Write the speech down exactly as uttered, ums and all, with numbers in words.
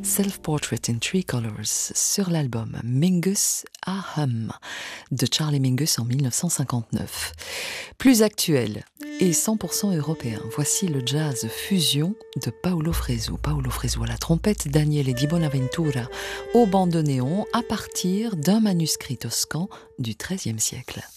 Self-Portrait in Three Colors sur l'album Mingus Aham de Charlie Mingus en dix-neuf cent cinquante-neuf. Plus actuel et cent pour cent européen, voici le jazz fusion de Paolo Fresu. Paolo Fresu à la trompette, Daniele Di Bonaventura au bandoneon à partir d'un manuscrit toscan du treizième siècle.